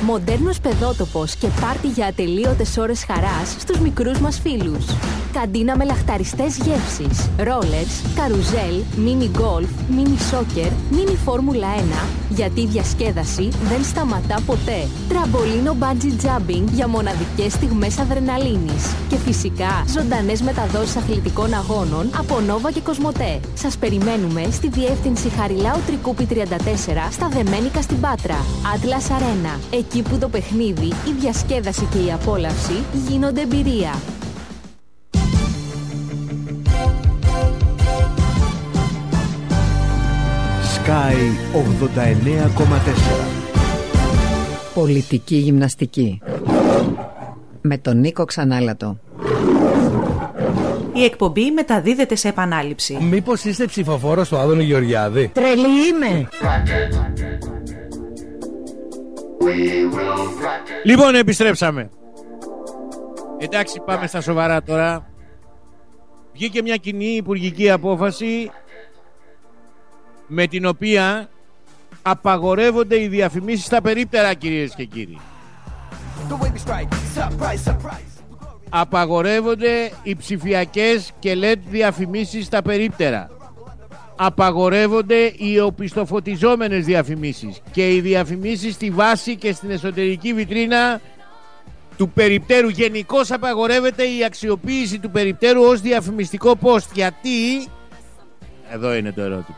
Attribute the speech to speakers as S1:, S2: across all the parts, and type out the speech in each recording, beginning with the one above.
S1: Μοντέρνος παιδότοπος και πάρτι για ατελείωτες ώρες χαράς στους μικρούς μας φίλους. Καντίνα με λαχταριστές γεύσεις, ρόλερς, καρουζέλ, μίνι γκολφ, μίνι σόκερ, μίνι φόρμουλα 1, γιατί η διασκέδαση δεν σταματά ποτέ. Τραμπολίνο bungee jumping για μοναδικές στιγμές αδρεναλίνης. Και φυσικά ζωντανές μεταδόσεις αθλητικών αγώνων από Νόβα και Κοσμοτέ. Σας περιμένουμε στη διεύθυνση Χαριλάου Τρικούπη 34 στα Δεμένικα στην Πάτρα. Atlas Arena. Εκεί που το παιχνίδι, η διασκέδαση και η απόλαυση γίνονται εμπειρία.
S2: Sky 89,4.
S3: Πολιτική γυμναστική με τον Νίκο Ξανάλατο.
S4: Η εκπομπή μεταδίδεται σε επανάληψη.
S5: Μήπως είστε ψηφοφόρος του Άδωνη Γεωργιάδη?
S3: Τρελή είμαι.
S6: Λοιπόν, επιστρέψαμε. Εντάξει, πάμε στα σοβαρά τώρα. Βγήκε μια κοινή υπουργική απόφαση με την οποία απαγορεύονται οι διαφημίσεις στα περίπτερα, κυρίες και κύριοι. Απαγορεύονται οι ψηφιακές και LED διαφημίσεις στα περίπτερα. Απαγορεύονται οι οπισθοφωτιζόμενες διαφημίσεις και οι διαφημίσεις στη βάση και στην εσωτερική βιτρίνα του περιπτέρου. Γενικώς απαγορεύεται η αξιοποίηση του περιπτέρου ως διαφημιστικό post. Γιατί? Εδώ είναι το ερώτημα.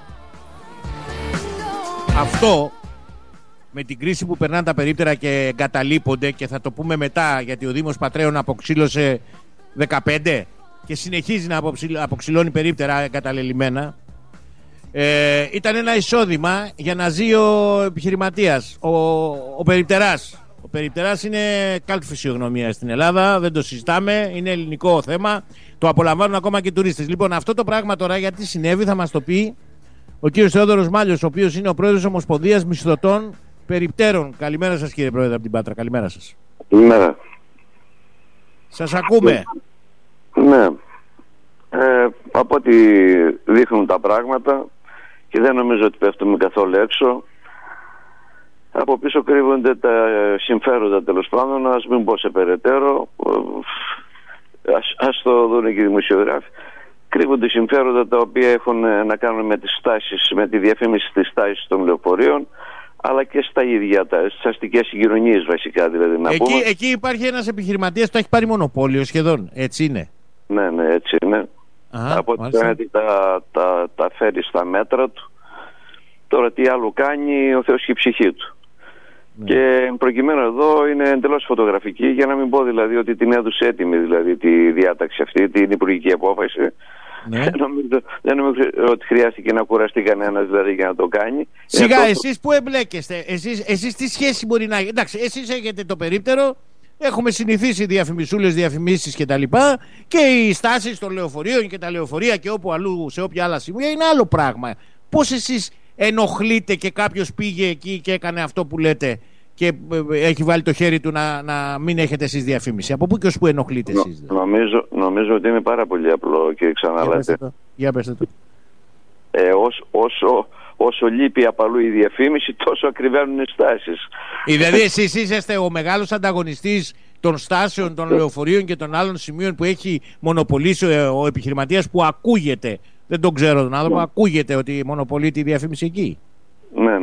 S6: Αυτό με την κρίση που περνάνε τα περίπτερα και εγκαταλείπονται, και θα το πούμε μετά, γιατί ο Δήμος Πατρέων αποξήλωσε 15 και συνεχίζει να αποξηλώνει περίπτερα εγκαταλελειμμένα, ήταν ένα εισόδημα για να ζει ο επιχειρηματίας, ο περιπτεράς. Ο περιπτεράς είναι καλτ φυσιογνωμία στην Ελλάδα, δεν το συζητάμε, είναι ελληνικό θέμα, το απολαμβάνουν ακόμα και τουρίστες. Λοιπόν, αυτό το πράγμα τώρα γιατί συνέβη θα μας το πει ο κύριος Θεόδωρος Μάλιος, ο οποίος είναι ο πρόεδρος Ομοσπονδίας Μισθωτών Περιπτέρων. Καλημέρα σας, κύριε Πρόεδρε, από την Πάτρα. Καλημέρα σας.
S7: Καλημέρα.
S6: Σας ακούμε.
S7: Ναι. Από ό,τι δείχνουν τα πράγματα, και δεν νομίζω ότι πέφτουμε καθόλου έξω, από πίσω κρύβονται τα συμφέροντα, τέλος πάντων. Ας μην πω σε περαιτέρω, ας το δουν και οι δημοσιογράφοι. Κρύβονται συμφέροντα τα οποία έχουν να κάνουν με τις στάσεις, με τη διαφήμιση της στάσης των λεωφορείων, αλλά και στα ίδια, στις αστικές συγκοινωνίες βασικά, δηλαδή να πούμε.
S6: Εκεί υπάρχει ένας επιχειρηματίας που το έχει πάρει μονοπόλιο σχεδόν, έτσι είναι?
S7: Ναι, έτσι είναι. Από ό,τι φαίνεται τα φέρει στα μέτρα του. Τώρα τι άλλο κάνει, ο Θεός και η ψυχή του. Ναι. Και προκειμένου εδώ είναι εντελώς φωτογραφική, για να μην πω δηλαδή ότι την έδωσε έτοιμη, δηλαδή τη διάταξη αυτή, την υπουργική απόφαση. Ναι. Δεν νομίζω ότι χρειάστηκε να κουραστεί κανένας δηλαδή για να το κάνει.
S6: Σιγά, εσείς που εμπλέκεστε, εσείς τι σχέση μπορεί να έχετε? Εντάξει, εσείς έχετε το περίπτερο, έχουμε συνηθίσει διαφημισούλες, διαφημίσεις κτλ. Και οι στάσεις των λεωφορείων και τα λεωφορεία και όπου αλλού, σε όποια άλλα σημεία, είναι άλλο πράγμα. Πώς εσείς ενοχλείτε και κάποιος πήγε εκεί και έκανε αυτό που λέτε και έχει βάλει το χέρι του να μην έχετε εσείς διαφήμιση? Από πού και ως πού ενοχλείτε εσείς?
S7: Νομίζω ότι είναι πάρα πολύ απλό, κύριε Ξαναλάτε.
S6: Για πέστε το.
S7: Όσο λείπει απ' αλλού η διαφήμιση, τόσο ακριβένουν οι στάσεις.
S6: Δηλαδή εσείς είσαστε ο μεγάλος ανταγωνιστής των στάσεων, των λεωφορείων και των άλλων σημείων που έχει μονοπολίσει ο επιχειρηματίας, που ακούγεται, δεν τον ξέρω τον άνθρωπο, ακούγεται ότι μονοπολεί τη διαφήμιση εκεί.
S7: Ναι.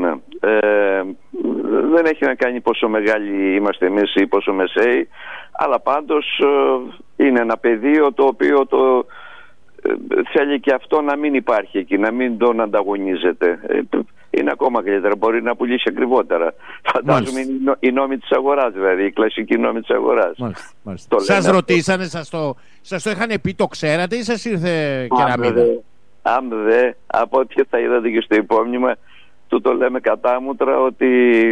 S7: Δεν έχει να κάνει πόσο μεγάλοι είμαστε εμείς ή πόσο μεσαίοι, αλλά πάντως είναι ένα πεδίο το οποίο θέλει και αυτό να μην υπάρχει εκεί, να μην τον ανταγωνίζεται. Είναι ακόμα καλύτερα, μπορεί να πουλήσει ακριβότερα. Φαντάζομαι είναι οι νόμοι της αγοράς, δηλαδή η κλασική νόμη της αγοράς.
S6: Σας ρωτήσανε, σας το είχαν πει, το ξέρατε ή σας ήρθε κεραμίδα?
S7: Αν δε, από ό,τι θα είδατε και στο υπόμνημα, το λέμε κατάμουτρα ότι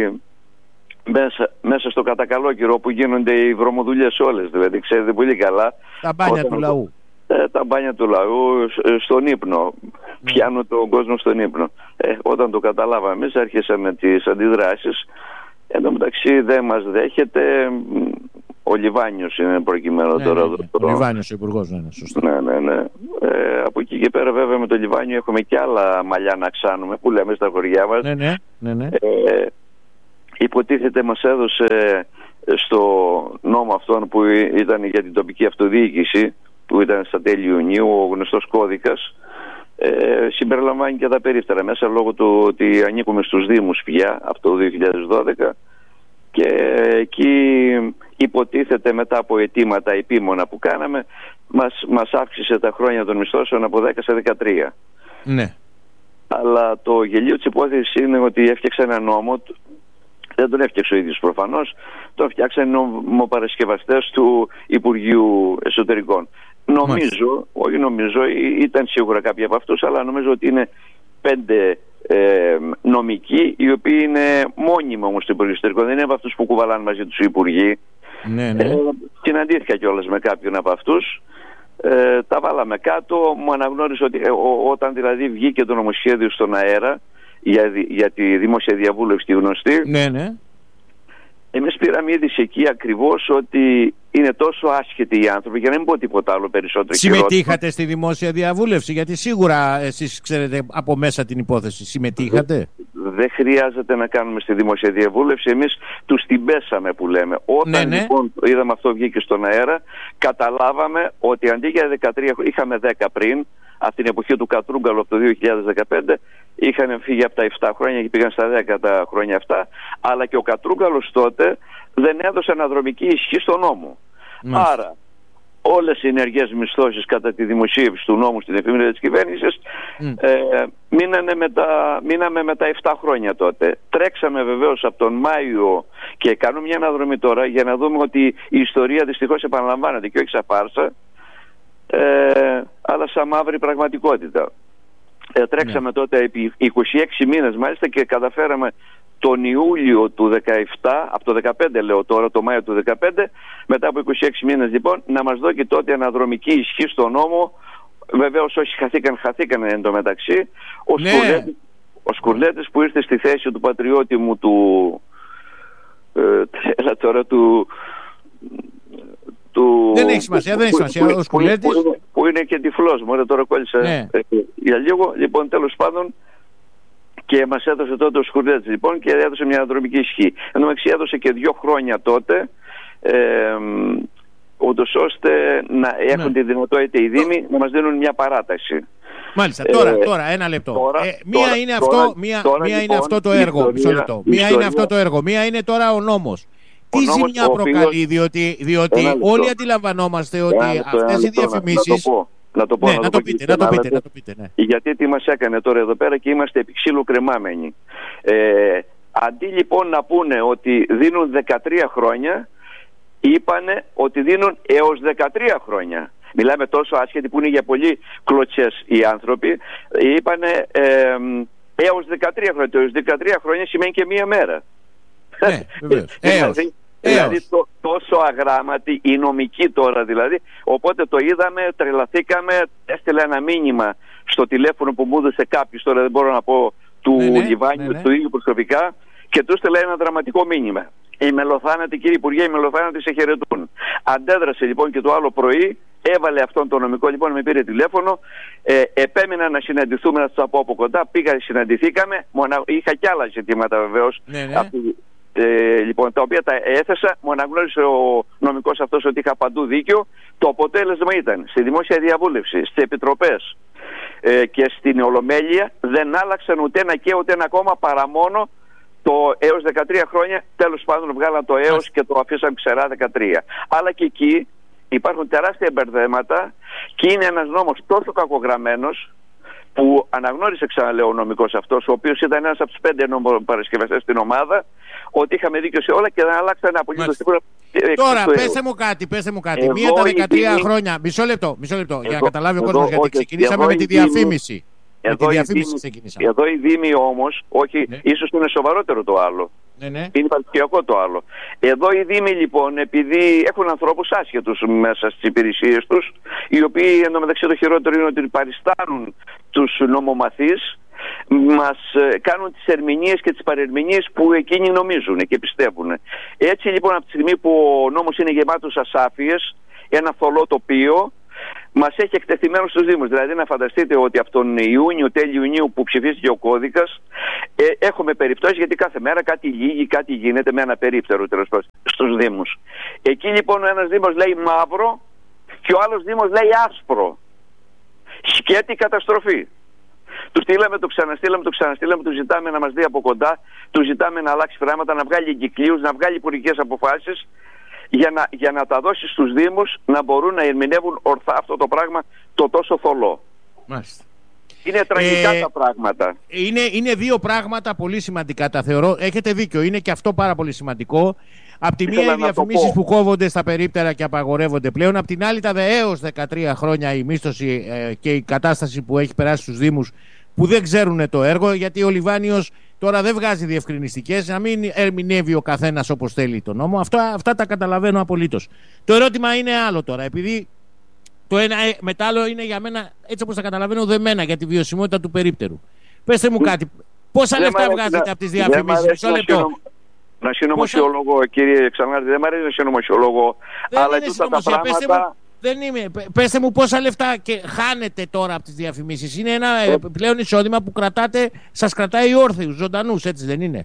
S7: μέσα στο κατακαλόκυρο που γίνονται οι βρωμοδουλειές όλες, δηλαδή ξέρετε πολύ καλά,
S6: τα μπάνια του λαού.
S7: Τα μπάνια του λαού στον ύπνο, πιάνουν τον κόσμο στον ύπνο. Όταν το καταλάβαμε εμείς, άρχισαμε τις αντιδράσεις. Εν τω μεταξύ δεν μας δέχεται ο Λιβάνιος, είναι προκειμένου τώρα.
S6: Ο Λιβάνιος ο υπουργός, ναι, σωστό.
S7: Ναι. Από εκεί και πέρα βέβαια με το Λιβάνιο έχουμε και άλλα μαλλιά να ξάνουμε, που λέμε στα χωριά μας.
S6: Ναι.
S7: υποτίθεται μας έδωσε στο νόμο αυτόν που ήταν για την τοπική αυτοδιοίκηση, που ήταν στα τέλη Ιουνίου, ο γνωστός κώδικας, συμπεριλαμβάνει και τα περίπτερα μέσα, λόγω του ότι ανήκουμε στους Δήμους πια από το 2012, και εκεί υποτίθεται μετά από αιτήματα επίμονα που κάναμε μας αύξησε τα χρόνια των μισθώσεων από 10 σε 13.
S6: Ναι.
S7: Αλλά το γελίο της υπόθεσης είναι ότι έφτιαξε ένα νόμο, δεν τον έφτιαξε ο ίδιος προφανώς, τον φτιάξαν οι νομοπαρασκευαστές του Υπουργείου Εσωτερικών. Νομίζω, ήταν σίγουρα κάποιοι από αυτούς, αλλά νομίζω ότι είναι 5 νομικοί, οι οποίοι είναι μόνιμοι όμως στο Υπουργείο Εσωτερικών, δεν είναι από αυτούς που κουβαλάνε μαζί τους οι υπουργοί.
S6: Ναι.
S7: Συναντήθηκα κιόλας με κάποιον από αυτούς, τα βάλαμε κάτω, μου αναγνώρισε ότι όταν δηλαδή βγήκε το νομοσχέδιο στον αέρα για τη δημόσια διαβούλευση τη γνωστή,
S6: ναι.
S7: Εμείς πήραμε είδηση εκεί ακριβώς ότι είναι τόσο άσχετοι οι άνθρωποι, για να μην πω τίποτα άλλο περισσότερο.
S6: Συμμετείχατε στη δημόσια διαβούλευση? Γιατί σίγουρα εσείς ξέρετε από μέσα την υπόθεση. Συμμετείχατε?
S7: Δεν χρειάζεται να κάνουμε στη δημόσια διαβούλευση. Εμείς τους την πέσαμε, που λέμε. Όταν λοιπόν είδαμε αυτό βγήκε στον αέρα, καταλάβαμε ότι αντί για 13, είχαμε 10 πριν, από την εποχή του Κατρούγκαλου από το 2015, είχαν φύγει από τα 7 χρόνια και πήγαν στα 10 τα χρόνια αυτά, αλλά και ο Κατρούγκαλος τότε δεν έδωσε αναδρομική ισχύ στον νόμο. Άρα όλες οι ενεργές μισθώσεις κατά τη δημοσίευση του νόμου στην εφημερίδα της κυβέρνησης μείναμε με τα 7 χρόνια τότε. Τρέξαμε βεβαίως από τον Μάιο και κάνουμε μια αναδρομή τώρα για να δούμε ότι η ιστορία δυστυχώς επαναλαμβάνεται και όχι σαν φάρσα, αλλά σαν μαύρη πραγματικότητα. Τρέξαμε τότε επί 26 μήνες μάλιστα και καταφέραμε τον Ιούλιο του 17, από το 15 λέω τώρα, το Μάιο του 15, μετά από 26 μήνες λοιπόν, να μας δώσει τότε αναδρομική ισχύ στο νόμο. Βεβαίως όσοι χαθήκαν εν τω μεταξύ. Ο Σκουρλέτης που ήρθε στη θέση του πατριώτη μου
S6: δεν έχει σημασία, ο Σκουρλέτης
S7: που είναι και τυφλός μου, τώρα κόλλησα για λίγο. Λοιπόν, τέλος πάντων, και μας έδωσε τότε ο Σκουρλέτης λοιπόν και έδωσε μια αναδρομική ισχύ. Εν τω μεταξύ έδωσε και 2 χρόνια τότε, ούτως ώστε να έχουν τη δυνατότητα οι Δήμοι να μας δίνουν μια παράταση.
S6: Μάλιστα, τώρα ένα λεπτό. Μία είναι αυτό το έργο. Μισό λεπτό. Μία είναι αυτό το έργο. Μία είναι τώρα ο νόμος. Τι ζημιά προκαλεί, διότι όλοι αντιλαμβανόμαστε ότι αυτές οι διαφημίσεις.
S7: Να το
S6: πείτε. Ναι.
S7: Γιατί τι μας έκανε τώρα εδώ πέρα και είμαστε επί ξύλου κρεμάμενοι. Αντί λοιπόν να πούνε ότι δίνουν 13 χρόνια, είπανε ότι δίνουν έως 13 χρόνια. Μιλάμε τόσο άσχετοι που είναι για πολύ κλωτσές οι άνθρωποι. Είπανε έως 13 χρόνια. Το έως 13 χρόνια σημαίνει και μία μέρα.
S6: Ναι,
S7: δηλαδή τόσο αγράμματοι οι νομικοί τώρα δηλαδή. Οπότε το είδαμε, τρελαθήκαμε. Έστειλε ένα μήνυμα στο τηλέφωνο που μου έδωσε κάποιος, τώρα δεν μπορώ να πω, του Λιβάνιου, του ίδιου προσωπικά, και του έστειλε ένα δραματικό μήνυμα. Οι μελοθάνατοι, κύριε Υπουργέ, οι μελοθάνατοι σε χαιρετούν. Αντέδρασε λοιπόν και το άλλο πρωί, έβαλε αυτόν τον νομικό, λοιπόν με πήρε τηλέφωνο, επέμεινα να συναντηθούμε, να του τα πω από κοντά, συναντηθήκαμε, είχα κι άλλα ζητήματα βεβαίως, λοιπόν, τα οποία τα έθεσα, μου αναγνώρισε ο νομικός αυτός ότι είχα παντού δίκιο. Το αποτέλεσμα ήταν στη δημόσια διαβούλευση, στις επιτροπές και στην Ολομέλεια δεν άλλαξαν ούτε ένα και ούτε ένα κόμμα, παρά μόνο το έως 13 χρόνια. Τέλος πάντων βγάλαν το έως και το αφήσαν ξερά 13. Αλλά και εκεί υπάρχουν τεράστια μπερδέματα και είναι ένας νόμος τόσο κακογραμμένος, που αναγνώρισε, ξαναλέω, ο νομικός αυτός, ο οποίος ήταν ένας από τους 5 νομοπαρασκευαστές στην ομάδα, ότι είχαμε δίκιο σε όλα και δεν αλλάξανε απολύτως τίποτα.
S6: Τώρα πέστε μου κάτι. Μία τα 13 χρόνια. Μισό λεπτό, για να καταλάβει ο κόσμος, γιατί ξεκινήσαμε με τη διαφήμιση.
S7: Εδώ οι Δήμοι όμως, όχι, ίσως είναι σοβαρότερο το άλλο. Είναι υπαρξιακό το άλλο. Εδώ οι Δήμοι λοιπόν, επειδή έχουν ανθρώπους άσχετους μέσα στις υπηρεσίες τους, οι οποίοι εντωμεταξύ το χειρότερο είναι ότι παριστάνουν τους νομομαθείς, μας κάνουν τις ερμηνείες και τις παρερμηνείες που εκείνοι νομίζουν και πιστεύουν. Έτσι λοιπόν, από τη στιγμή που ο νόμος είναι γεμάτος ασάφειες, ένα θολό τοπίο, μας έχει εκτεθειμένους στους Δήμους. Δηλαδή να φανταστείτε ότι από τον Ιούνιο, τέλη Ιουνίου που ψηφίστηκε ο κώδικας, έχουμε περιπτώσεις, γιατί κάθε μέρα κάτι λύγει, κάτι γίνεται με ένα περίπτερο τέλος πάντων στους Δήμους. Εκεί λοιπόν ο ένας Δήμος λέει μαύρο και ο άλλος Δήμος λέει άσπρο. Σκέτη καταστροφή. Του στείλαμε, το ξαναστείλαμε, του ζητάμε να μας δει από κοντά, του ζητάμε να αλλάξει πράγματα, να βγάλει εγκυκλίους, να βγάλει υπουργικές αποφάσεις για να τα δώσει στους Δήμους να μπορούν να ερμηνεύουν ορθά αυτό το πράγμα το τόσο θολό.
S6: Μάλιστα.
S7: Είναι τραγικά τα πράγματα.
S6: Είναι δύο πράγματα πολύ σημαντικά, τα θεωρώ. Έχετε δίκιο, είναι και αυτό πάρα πολύ σημαντικό. Απ' τη μία οι διαφημίσεις που κόβονται στα περίπτερα και απαγορεύονται πλέον. Απ' την άλλη έως 13 χρόνια η μίσθωση και η κατάσταση που έχει περάσει στους Δήμους που δεν ξέρουν το έργο, γιατί ο Λιβάνιος τώρα δεν βγάζει διευκρινιστικές, να μην ερμηνεύει ο καθένας όπως θέλει τον νόμο. Αυτά τα καταλαβαίνω απολύτως. Το ερώτημα είναι άλλο τώρα, επειδή το ένα μετά άλλο είναι για μένα, έτσι όπως τα καταλαβαίνω, δεμένα για τη βιωσιμότητα του περίπτερου. Πέστε μου κάτι, πόσα λεφτά βγάζετε από τις διαφημίσεις? Μισό λεπτό.
S7: Να συνωμοσιολόγο, κύριε Ξανάρτη, δεν μ' αρέσει να συνωμοσιολόγο, αλλά τούτα τα πράγματα...
S6: Πέστε μου πόσα λεφτά και χάνετε τώρα από τις διαφημίσεις. Είναι ένα πλέον εισόδημα που σας κρατάει όρθιους, ζωντανούς, έτσι δεν είναι?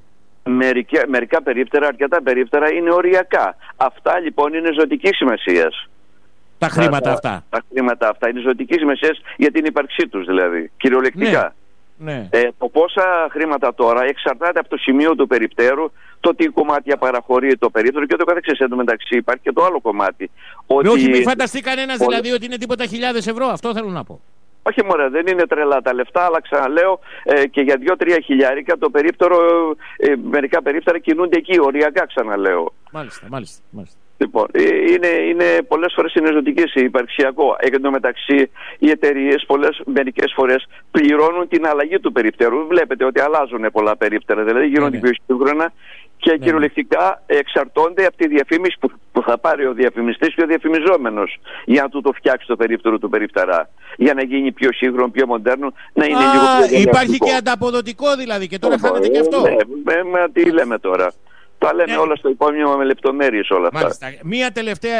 S7: Μερικά περίπτερα, αρκετά περίπτερα είναι οριακά. Αυτά λοιπόν είναι ζωτικής σημασίας.
S6: Τα χρήματα αυτά.
S7: Τα χρήματα αυτά είναι ζωτικής σημασίας για την ύπαρξή τους, δηλαδή, κυριολεκτικά.
S6: Ναι.
S7: Το πόσα χρήματα τώρα εξαρτάται από το σημείο του περιπτέρου, το τι κομμάτια παραχωρεί το περίπτερο και το καθεξής. Εν τω μεταξύ υπάρχει και το άλλο κομμάτι.
S6: Όχι, μην φανταστεί κανένας δηλαδή ότι είναι τίποτα χιλιάδες ευρώ, αυτό θέλω να πω.
S7: Όχι μωρέ, δεν είναι τρελά τα λεφτά, αλλά ξαναλέω και για 2-3 χιλιάρικα το περίπτερο, μερικά περίπτερα κινούνται εκεί, οριακά ξαναλέω.
S6: Μάλιστα.
S7: Λοιπόν, είναι πολλές φορές είναι ζωτικές, υπαρξιακό. Εν τω μεταξύ, οι εταιρείες μερικές φορές πληρώνουν την αλλαγή του περιπτερού. Βλέπετε ότι αλλάζουν πολλά περίπτερα, δηλαδή γίνονται πιο σύγχρονα και κυριολεκτικά εξαρτώνται από τη διαφήμιση που θα πάρει ο διαφημιστής και ο διαφημιζόμενος για να του το φτιάξει το περίπτερο του περιπτερά. Για να γίνει πιο σύγχρονο, πιο μοντέρνο, να είναι λίγο πιο
S6: υπάρχει και ανταποδοτικό δηλαδή και τώρα χάνεται και αυτό.
S7: Ναι, τι λέμε τώρα. Τα λέμε όλα στο υπόμνημα με λεπτομέρειες όλα αυτά.
S6: Μάλιστα. Μία τελευταία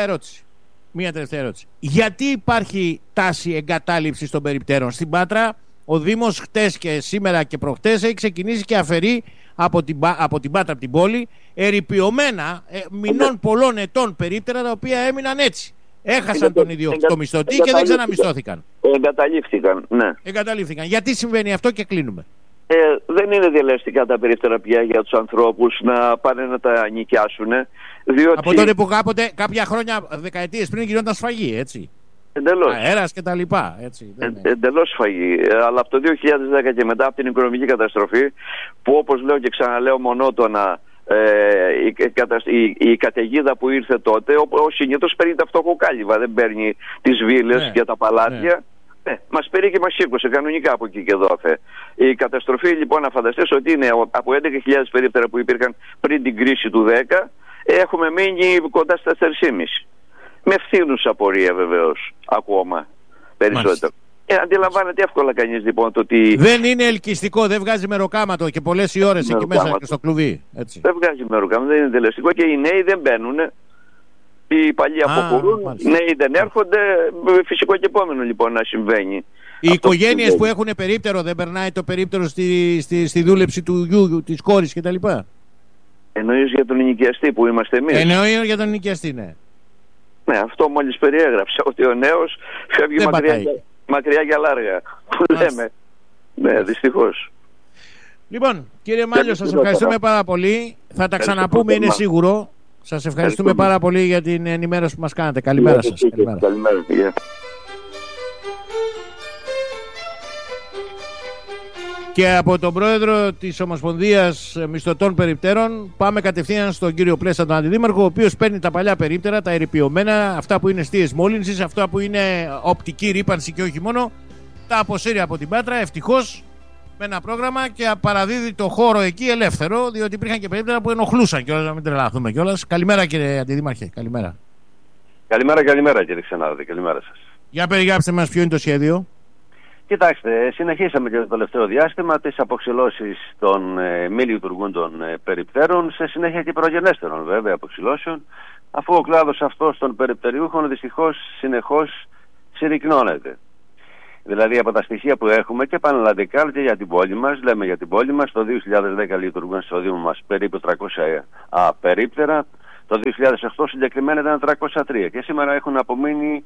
S6: ερώτηση. Γιατί υπάρχει τάση εγκατάλειψης των περιπτέρων? Στην Πάτρα ο Δήμος χτες και σήμερα και προχτές έχει ξεκινήσει και αφαιρεί από την Πάτρα, από την πόλη, ερειπιωμένα μηνών πολλών ετών περίπτερα, τα οποία έμειναν έτσι. Έχασαν τον ιδιοκτήτη μισθωτή και δεν ξαναμισθώθηκαν. Εγκαταλείφθηκαν. Γιατί συμβαίνει αυτό και κλείνουμε?
S7: Δεν είναι διαλεστικά τα περίπτερα πια για τους ανθρώπους να πάνε να τα νοικιάσουν. Διότι...
S6: Από τότε που κάποια χρόνια, δεκαετίες πριν, γινόταν σφαγή, έτσι.
S7: Εντελώς.
S6: Αέρας και τα λοιπά, έτσι.
S7: Εντελώς σφαγή. Αλλά από το 2010 και μετά, από την οικονομική καταστροφή, που όπως λέω και ξαναλέω μονότονα, η καταιγίδα που ήρθε τότε, ο συνήθως παίρνει τα φτωχοκάλυβα, δεν παίρνει τις βίλες και τα παλάτια. Μας πήρε και μας σήκωσε κανονικά από εκεί και δόθε. Η καταστροφή λοιπόν, να φανταστείς ότι είναι από 11.000 περίπτερα που υπήρχαν πριν την κρίση του 10, έχουμε μείνει κοντά στα 4,5. Με φθήνουσα πορεία βεβαίως ακόμα περισσότερο. Αντιλαμβάνεται εύκολα κανείς λοιπόν το ότι...
S6: Δεν είναι ελκυστικό, δεν βγάζει μεροκάματο και πολλές οι ώρες εκεί μέσα στο κλουβί. Έτσι.
S7: Δεν βγάζει μεροκάματο, δεν είναι τελεστικό και οι νέοι δεν μπαίνουν. Οι παλιοί αποχωρούν, νέοι δεν έρχονται. Φυσικό και επόμενο λοιπόν να συμβαίνει.
S6: Οι οικογένειες που έχουν περίπτερο, δεν περνάει το περίπτερο στη δούλεψη του γιου, της κόρης κτλ.
S7: Εννοείς για τον ενοικιαστή που είμαστε εμείς?
S6: Εννοεί για τον ενοικιαστή, ναι.
S7: Ναι, αυτό μόλις περιέγραψα, ότι ο νέος φεύγει μακριά για λάργα. Που λέμε. Ναι, δυστυχώς.
S6: Λοιπόν, κύριε Μάλιο, σας ευχαριστούμε πάρα πολύ. Θα τα ξαναπούμε, είναι σίγουρο. Σας ευχαριστούμε πάρα πολύ για την ενημέρωση που μας κάνατε. Καλημέρα σας.
S7: Καλημέρα.
S6: Και από τον πρόεδρο της Ομοσπονδίας Μισθωτών Περιπτέρων πάμε κατευθείαν στον κύριο Πλέσσα, τον αντιδήμαρχο, ο οποίος παίρνει τα παλιά περίπτερα, τα ερειπιωμένα, αυτά που είναι εστίες μόλυνσης, αυτά που είναι οπτική ρύπανση και όχι μόνο, τα αποσύρει από την Πάτρα, ευτυχώς, με ένα πρόγραμμα και παραδίδει το χώρο εκεί ελεύθερο, διότι υπήρχαν και περίπτερα που ενοχλούσαν κιόλας, να μην τρελαθούμε κιόλας. Καλημέρα κύριε Αντιδήμαρχε, καλημέρα.
S2: Καλημέρα κύριε Ξενάδη, καλημέρα σας.
S6: Για περιγράψτε μας ποιο είναι το σχέδιο.
S2: Κοιτάξτε, συνεχίσαμε και το τελευταίο διάστημα τις αποξυλώσεις των μη λειτουργούντων περιπτέρων, σε συνέχεια και προγενέστερων βέβαια αποξυλώσεων, αφού ο κλάδος αυτός των περιπτεριούχων δυστυχώς συνεχώς συρρυκνώνεται. Δηλαδή από τα στοιχεία που έχουμε και πανελλαδικά αλλά και για την πόλη μας, λέμε για την πόλη μας, το 2010 λειτουργούν στο Δήμο μας περίπου 300 περίπτερα, το 2008 συγκεκριμένα ήταν 303 και σήμερα έχουν απομείνει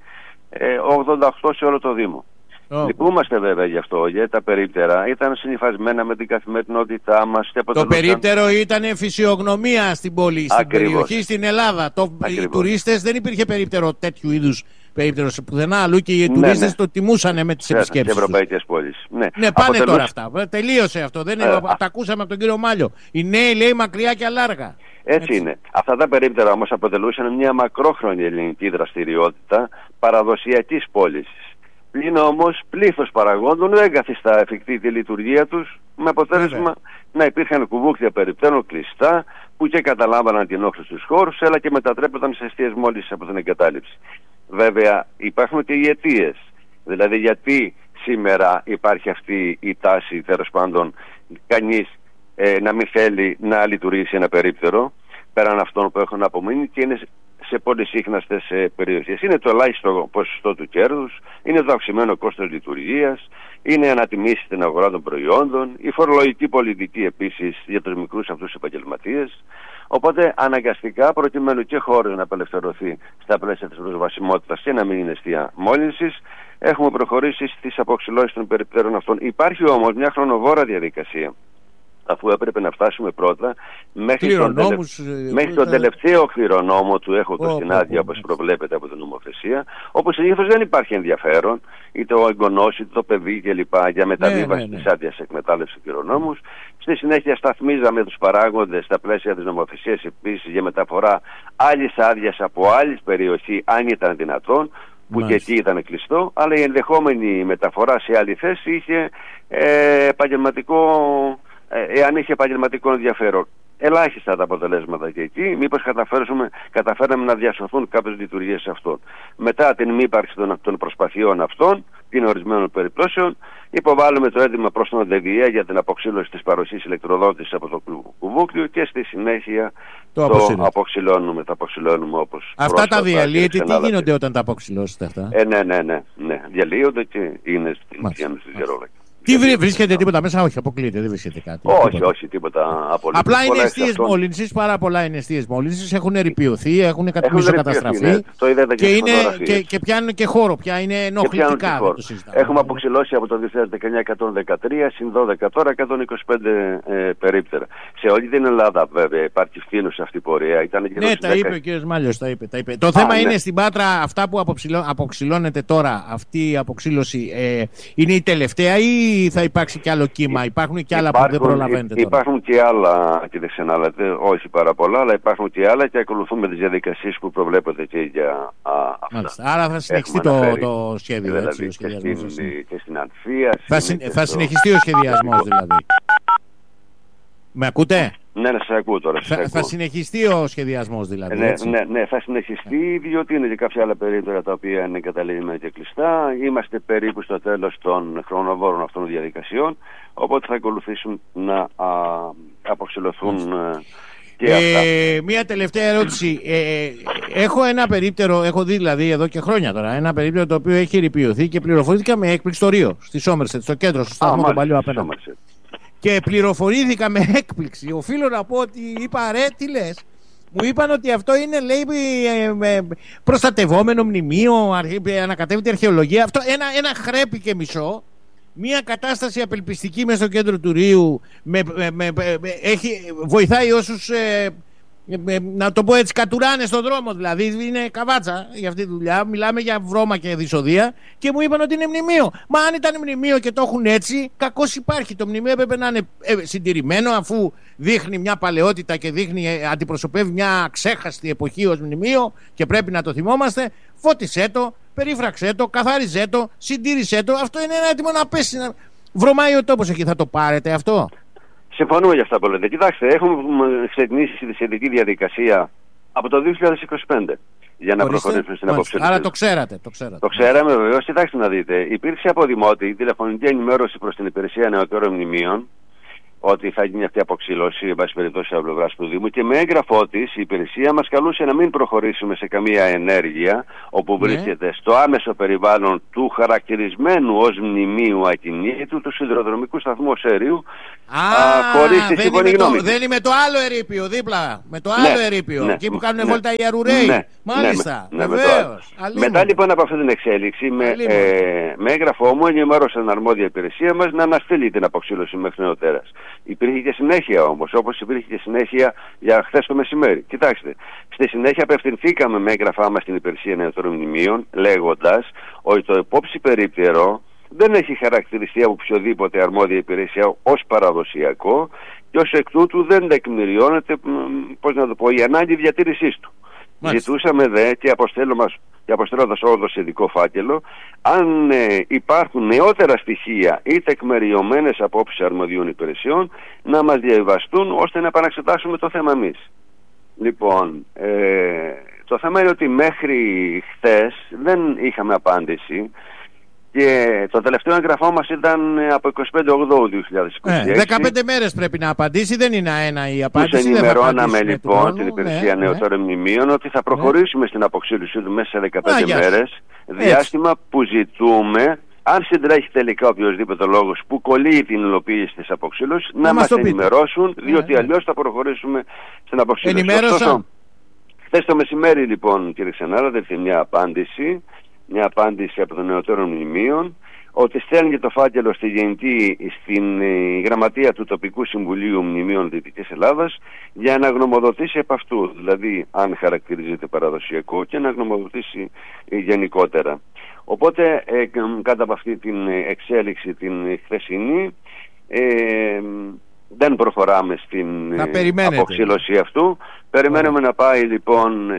S2: 88 σε όλο το Δήμο. Λυπούμαστε βέβαια γι' αυτό, γιατί τα περίπτερα ήταν συνυφασμένα με την καθημερινότητά μας.
S6: Το περίπτερο ήταν φυσιογνωμία στην πόλη, στην περιοχή, στην Ελλάδα. Οι τουρίστες δεν υπήρχε περίπτερο τέτοιου είδους περίπτερο σε πουθενά αλλού και οι τουρίστες το τιμούσαν με τις επισκέψεις.
S2: Σε ευρωπαϊκές πόλεις.
S6: Ναι, πάνε τώρα αυτά. Τελείωσε αυτό. Τα ακούσαμε από τον κύριο Μάλιο. Οι νέοι λέει μακριά και αλάργα.
S2: Έτσι είναι. Αυτά τα περίπτερα όμως αποτελούσαν μια μακρόχρονη ελληνική δραστηριότητα παραδοσιακής πώλησης. Πλην όμως πλήθος παραγόντων δεν καθιστά εφικτή τη λειτουργία τους, με αποτέλεσμα να υπήρχαν κουβούκτια περιπτέρων κλειστά που και καταλάμβαναν την όχθη στους χώρους, αλλά και μετατρέπονταν σε εστίες μόλις από την εγκατάλειψη. Βέβαια υπάρχουν και οι αιτίες. Δηλαδή γιατί σήμερα υπάρχει αυτή η τάση, τέλος πάντων, κανείς να μην θέλει να λειτουργήσει ένα περίπτερο πέραν αυτών που έχουν απομείνει και είναι σε πολυσύχναστες περιοχές. Είναι το ελάχιστο ποσοστό του κέρδους, είναι το αυξημένο κόστος λειτουργίας, είναι η ανατιμήση στην αγορά των προϊόντων, η φορολογική πολιτική επίσης για τους μικρούς αυτούς επαγγελματίες. Οπότε αναγκαστικά, προκειμένου και χώρος να απελευθερωθεί στα πλαίσια της προσβασιμότητας και να μην είναι αιστεία μόλυνσης, έχουμε προχωρήσει στις αποξυλώσεις των περιπτέρων αυτών. Υπάρχει όμως μια χρονοβόρα διαδικασία, αφού έπρεπε να φτάσουμε πρώτα μέχρι τον τελευταίο κληρονόμο του έχω στην άδεια, όπως προβλέπεται από την νομοθεσία, όπου συνήθως δεν υπάρχει ενδιαφέρον, είτε ο εγγονός είτε το παιδί κλπ. Για μεταβίβαση της άδειας εκμετάλλευσης του κληρονόμους. Στη συνέχεια σταθμίζαμε τους παράγοντες στα πλαίσια της νομοθεσίας επίσης για μεταφορά άλλης άδειας από άλλη περιοχή, αν ήταν δυνατόν, που και εκεί ήταν κλειστό, αλλά η ενδεχόμενη μεταφορά σε άλλη θέση είχε εάν είχε επαγγελματικό ενδιαφέρον. Ελάχιστα τα αποτελέσματα και εκεί, μήπως καταφέραμε να διασωθούν κάποιες λειτουργίες αυτών. Μετά την μη ύπαρξη των προσπαθειών αυτών, την ορισμένων περιπτώσεων, υποβάλλουμε το έτοιμο προς τον ΔΕΔΙΕ για την αποξύλωση της παροχής ηλεκτροδότησης από το κουβούκλιο και στη συνέχεια το αποξυλώνουμε όπως
S6: αυτά τα διαλύεται, τι γίνονται όταν τα αποξυλώσετε αυτά?
S2: Ναι, διαλύονται και είναι στην διαρρόλα.
S6: Τι βρίσκεται τίποτα μέσα? Όχι, αποκλείεται, δεν βρίσκεται κάτι.
S2: Όχι, τίποτα απολύτως.
S6: Απλά είναι αιστείες μόλυνσης, πάρα πολλά είναι αιστείες μόλυνσης, έχουν ερειπιωθεί, έχουν καταστραφεί, ναι.
S2: Το είδατε
S6: και πιάνουν και χώρο, πια είναι ενοχλητικά.
S2: Έχουμε αποξυλώσει από το 2019 113, συν 12 τώρα 125 περίπτερα. Σε όλη την Ελλάδα βέβαια υπάρχει φθήνουσα αυτή η πορεία.
S6: Ναι, τα είπε ο κ. Μάλιος, τα είπε. Το θέμα είναι στην Πάτρα, αυτά που αποξυλώνεται τώρα, αυτή η αποξύλωση είναι η τελευταία ή θα υπάρξει και άλλο κύμα? Υπάρχουν και άλλα που δεν προλαβαίνετε τώρα?
S2: Υπάρχουν και άλλα, κύριε Ξενάλατε, όχι πάρα πολλά, αλλά υπάρχουν και άλλα και ακολουθούμε τις διαδικασίες που προβλέπονται και για αυτά.
S6: Άρα θα συνεχιστεί το σχέδιο,
S2: δηλαδή,
S6: έτσι, ο σχεδιασμός.
S2: Και στην Ανθία.
S6: Θα συνεχιστεί ο σχεδιασμός δηλαδή. Με ακούτε?
S2: Ναι, σας ακούω τώρα.
S6: Θα συνεχιστεί ο σχεδιασμός δηλαδή.
S2: Ναι, θα συνεχιστεί, διότι είναι και κάποια άλλα περίπτωρα τα οποία είναι καταλήγημένα και κλειστά. Είμαστε περίπου στο τέλος των χρονοβόρων αυτών των διαδικασιών, οπότε θα ακολουθήσουν να αποξυλωθούν και αυτά.
S6: Μία τελευταία ερώτηση. Έχω ένα περίπτερο, έχω δει δηλαδή εδώ και χρόνια τώρα, ένα περίπτερο το οποίο έχει ρηπιωθεί και πληροφορήθηκα με έκπληξη στο Ρίο, στη Σόμερσετ, στο κέντρο, στο σταθμό των παλιού απέναντι. Και πληροφορήθηκα με έκπληξη. Οφείλω να πω ότι είπα, ρε, τι λες? Μου είπαν ότι αυτό είναι, λέει, προστατευόμενο μνημείο, ανακατεύεται αρχαιολογία. Αυτό ένα χρέπι και μισό. Μια κατάσταση απελπιστική μέσα στο κέντρο του Ρίου. Βοηθάει όσους, να το πω έτσι, κατουράνε στον δρόμο. Δηλαδή είναι καβάτσα για αυτή τη δουλειά. Μιλάμε για βρώμα και δυσοδεία. Και μου είπαν ότι είναι μνημείο. Μα αν ήταν μνημείο και το έχουν έτσι, κακώς υπάρχει. Το μνημείο έπρεπε να είναι συντηρημένο, αφού δείχνει μια παλαιότητα και αντιπροσωπεύει μια ξέχαστη εποχή ως μνημείο και πρέπει να το θυμόμαστε. Φώτισέ το, περίφραξέ το, καθάριζέ το, συντήρησέ το. Αυτό είναι ένα έτοιμο να πέσει. Βρωμάει ο τόπος εκεί. Θα το πάρετε αυτό?
S2: Συμφωνούμε για αυτά που λέτε. Κοιτάξτε, έχουμε ξεκινήσει τη σχετική διαδικασία από το 2025 για να προχωρήσουμε στην αποξύλωση.
S6: Άρα το ξέρατε.
S2: Το ξέραμε βεβαίως. Κοιτάξτε να δείτε. Υπήρξε από Δημότη τηλεφωνική ενημέρωση προς την Υπηρεσία Νεωτέρων Μνημείων ότι θα γίνει αυτή η αποξήλωση, εν πάση περιπτώσει, από πλευράς του Δήμου, και με έγγραφό της η υπηρεσία μας καλούσε να μην προχωρήσουμε σε καμία ενέργεια όπου βρίσκεται στο άμεσο περιβάλλον του χαρακτηρισμένου ως μνημείου ακινήτου του σιδηροδρομικού σταθμού Οσέριου, χωρίς τη σύμφωνη γνώμη.
S6: Δεν είναι το άλλο ερείπιο δίπλα, με το άλλο ερείπιο, εκεί που κάνουν βόλτα οι αρουραίοι. Μάλιστα, βεβαίως.
S2: Μετά λοιπόν από αυτή την εξέλιξη, με έγγραφό μου ενημέρωσε την αρμόδια υπηρεσία μας να αναστείλει την αποξήλωση μέχρι νεοτέρας. Υπήρχε και συνέχεια όμως, όπως υπήρχε και συνέχεια για χθες το μεσημέρι. Κοιτάξτε, στη συνέχεια απευθυνθήκαμε με έγγραφά μας στην υπηρεσία νεωτέρων μνημείων, λέγοντας ότι το υπόψη περίπτερο δεν έχει χαρακτηριστεί από οποιοδήποτε αρμόδια υπηρεσία ως παραδοσιακό και ως εκ τούτου δεν τεκμηριώνεται, η ανάγκη διατήρησής του. Ζητούσαμε δε και αποστέλλοντας όλο το σχετικό φάκελο, αν υπάρχουν νεότερα στοιχεία ή τεκμεριωμένες απόψεις αρμοδίων υπηρεσιών, να μας διαβιβαστούν ώστε να επαναξετάσουμε το θέμα εμείς. Λοιπόν, το θέμα είναι ότι μέχρι χθες δεν είχαμε απάντηση και το τελευταίο εγγραφό μας ήταν από 25/8/2026.
S6: 15 μέρες πρέπει να απαντήσει, δεν είναι ένα η απάντηση.
S2: Τους ενημερώναμε λοιπόν την υπηρεσία νεωτέρων μνημείων ότι θα προχωρήσουμε στην αποξήλωσή του μέσα σε 15 μέρες, διάστημα που ζητούμε, αν συντρέχει τελικά οποιοδήποτε λόγος που κολλεί την υλοποίηση της αποξήλωσης, να μας ενημερώσουν, διότι αλλιώς θα προχωρήσουμε στην αποξήλωση.
S6: Ενημέρωσα.
S2: Χθες το μεσημέρι λοιπόν, κύριε Ξενάρα, δέχτηκε μια απάντηση από τον νεωτέρων μνημείων ότι στέλνει το φάκελο στην γραμματεία του Τοπικού Συμβουλίου Μνημείων Δυτικής Ελλάδας για να γνωμοδοτήσει επ' αυτού, δηλαδή αν χαρακτηρίζεται παραδοσιακό, και να γνωμοδοτήσει γενικότερα. Οπότε κάτω από αυτή την εξέλιξη την χθεσινή δεν προχωράμε στην αποξήλωση αυτού. Περιμένουμε να πάει λοιπόν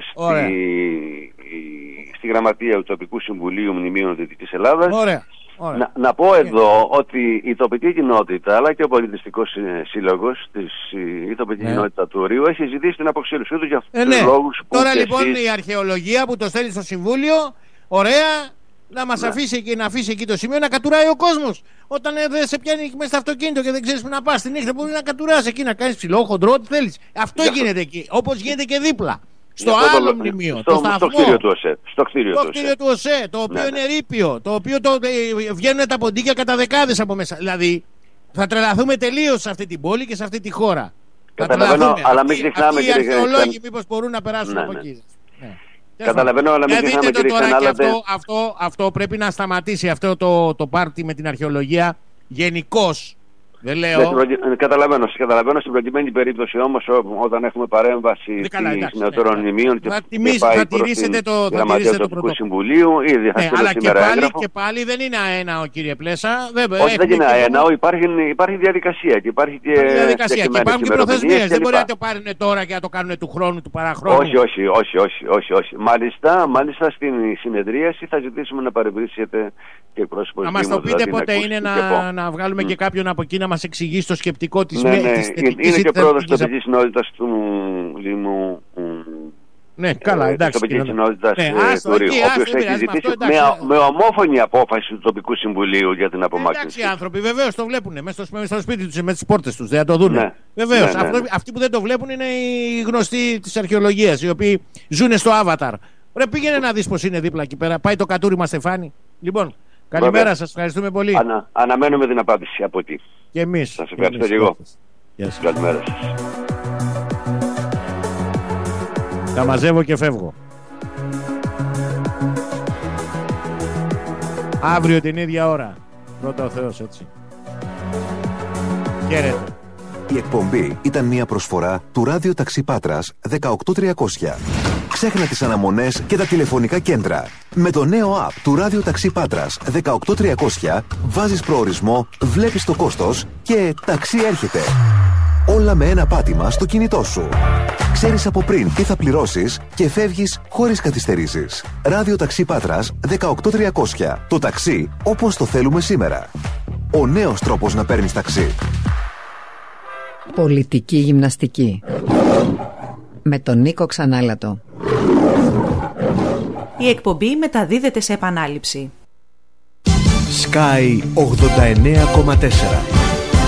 S2: στη γραμματεία του Τοπικού Συμβουλίου Μνημείων Δυτικής Ελλάδας. Να πω εδώ ότι η τοπική κοινότητα αλλά και ο πολιτιστικός σύλλογος, η τοπική κοινότητα του Ορείου, έχει ζητήσει την αποξήλωσή του για αυτούς τους λόγους που
S6: τώρα λοιπόν η αρχαιολογία που το στέλνει στο Συμβούλιο, ωραία, να μας αφήσει και να αφήσει εκεί το σημείο να κατουράει ο κόσμος. Όταν δεν σε πιάνει μέσα στο αυτοκίνητο και δεν ξέρεις που να πας τη νύχτα, μπορεί να κατουράς εκεί, να κάνεις ψηλό, χοντρό, ό,τι θέλεις. Αυτό γίνεται εκεί, όπως γίνεται και δίπλα. Στο άλλο μνημείο, στο κτίριο του ΟΣΕ. Στο κτίριο του ΟΣΕ, το οποίο είναι ερείπιο, το οποίο βγαίνουν τα ποντίκια κατά δεκάδες από μέσα. Δηλαδή, θα τρελαθούμε τελείως σε αυτή την πόλη και σε αυτή τη χώρα.
S2: Καταλαβαίνω, αλλά μην ξεχνάμε.
S6: Οι αρχαιολόγοι μήπως μπορούν να περάσουν από εκεί.
S2: Καταλαβαίνω, αλλά μην ξεχνάμε, κύριε Ξενάλατε.
S6: Αυτό πρέπει να σταματήσει, αυτό το πάρτι με την αρχαιολογία γενικώς. Δεν λέω.
S2: Καταλαβαίνω. Στην προκειμένη περίπτωση όμως, όταν έχουμε παρέμβαση νεωτέρων μνημείων και πάει προς την γραμματεία του Τοπικού Συμβουλίου, ήδη θα στείλω σήμερα έγγραφο.
S6: Και πάλι δεν είναι αέναο, κύριε Πλέσα.
S2: Όχι, δεν είναι αέναο, υπάρχει διαδικασία και υπάρχουν
S6: και προθεσμίες. Δεν μπορεί να το πάρουν τώρα και να το κάνουν του χρόνου, του παραχρόνου.
S2: Όχι. Μάλιστα στην συνεδρίαση θα ζητήσουμε να παρευρίσκεται και πρόσωπος
S6: να μας το πείτε πότε είναι να βγάλουμε και κάποιον από εκεί να μας εξηγήσει το σκεπτικό της
S2: θετικής. Είναι και πρόεδρος της τοπικής κοινότητας του Δήμου.
S6: Ναι, καλά, εντάξει.
S2: Τοπικής κοινότητας του Ορείου, ο οποίος έχει ζητήσει με ομόφωνη απόφαση του Τοπικού Συμβουλίου για την απομάκρυνση.
S6: Εντάξει, οι άνθρωποι βεβαίως το βλέπουν μέσα στο σπίτι τους, με τις πόρτες τους, δεν το δουν. Βεβαίως. Αυτοί που δεν το βλέπουν είναι οι γνωστοί της αρχαιολογίας, οι οποίοι ζουν στο Avatar. Ρε, πήγαινε να δεις πως είναι δίπλα εκεί πέρα. Πάει το κατούριμα Στεφάνη. Λοιπόν. Καλημέρα σας, ευχαριστούμε πολύ.
S2: Αναμένουμε την απάντηση από εκεί.
S6: Και εμείς.
S2: Σας ευχαριστώ και εγώ. Καλημέρα σας.
S6: Τα μαζεύω και φεύγω. Αύριο την ίδια ώρα. Πρώτα ο Θεός, έτσι. Χαίρετε.
S8: Η εκπομπή ήταν μια προσφορά του Ράδιο Ταξί Πάτρας 18300. Ξέχνα τις αναμονές και τα τηλεφωνικά κέντρα. Με το νέο app του Ράδιο Ταξί Πάτρας 18300 βάζεις προορισμό, βλέπεις το κόστος και ταξί έρχεται. Όλα με ένα πάτημα στο κινητό σου. Ξέρεις από πριν τι θα πληρώσεις και φεύγεις χωρίς καθυστερήσεις. Ράδιο Ταξί Πάτρας 18300. Το ταξί όπως το θέλουμε σήμερα. Ο νέος τρόπος να παίρνεις ταξί.
S3: Πολιτική γυμναστική με τον Νίκο Ξανάλατο.
S4: Η εκπομπή μεταδίδεται σε επανάληψη.
S9: Sky 89,4